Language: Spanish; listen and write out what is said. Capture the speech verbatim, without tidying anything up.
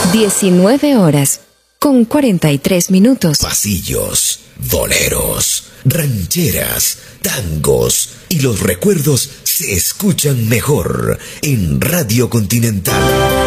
diecinueve horas con cuarenta y tres minutos. Pasillos, boleros, rancheras, tangos y los recuerdos se escuchan mejor en Radio Continental.